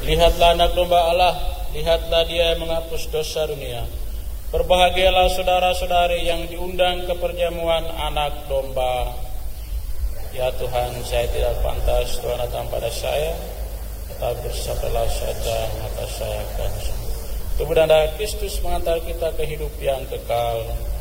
Lihatlah anak domba Allah, lihatlah Dia yang menghapus dosa dunia. Berbahagialah saudara-saudari yang diundang ke perjamuan anak domba. Ya Tuhan, saya tidak pantas Tuhan datang pada saya, tetapi bersabdalah saja maka saya akan sembuh. Tubuh dan darah Kristus mengantar kita ke hidup yang kekal.